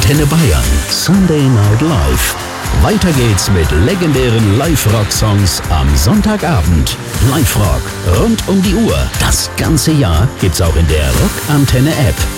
Antenne Bayern. Sunday Night Live. Weiter geht's mit legendären Live-Rock-Songs am Sonntagabend. Live-Rock rund um die Uhr. Das ganze Jahr gibt's auch in der Rock-Antenne-App.